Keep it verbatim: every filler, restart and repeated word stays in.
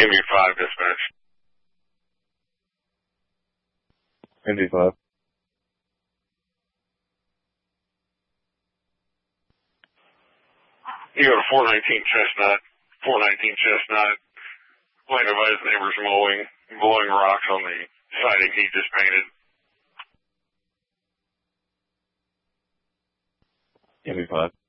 Give me five dispatch. M D five. You go to four nineteen Chestnut. four nineteen Chestnut. Plain advised neighbors mowing, blowing rocks on the siding he just painted. M D five.